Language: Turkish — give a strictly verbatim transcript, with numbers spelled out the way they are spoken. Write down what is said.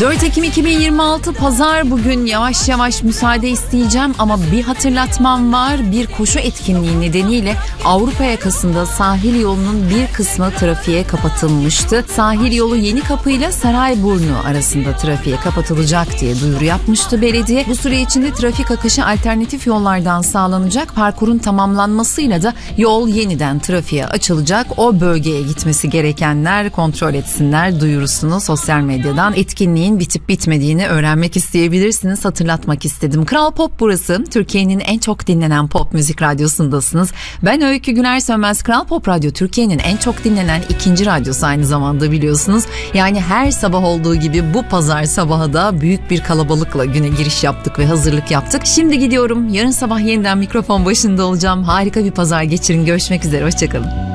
dört Ekim iki bin yirmi altı Pazar, bugün yavaş yavaş müsaade isteyeceğim ama bir hatırlatmam var. Bir koşu etkinliği nedeniyle Avrupa yakasında sahil yolunun bir kısmı trafiğe kapatılmıştı. Sahil yolu Yenikapı ile Sarayburnu arasında trafiğe kapatılacak diye duyuru yapmıştı belediye. Bu süre içinde trafik akışı alternatif yollardan sağlanacak. Parkurun tamamlanmasıyla da yol yeniden trafiğe açılacak. O bölgeye gitmesi gerekenler kontrol etsinler duyurusunu sosyal medyadan. Etkinliğin bitip bitmediğini öğrenmek isteyebilirsiniz. Hatırlatmak istedim. Kral Pop burası. Türkiye'nin en çok dinlenen pop müzik radyosundasınız. Ben Öykü Güner Sönmez. Kral Pop Radyo Türkiye'nin en çok dinlenen ikinci radyosu aynı zamanda, biliyorsunuz. Yani her sabah olduğu gibi bu pazar sabahı da büyük bir kalabalıkla güne giriş yaptık ve hazırlık yaptık. Şimdi gidiyorum. Yarın sabah yeniden mikrofon başında olacağım. Harika bir pazar geçirin. Görüşmek üzere. Hoşçakalın.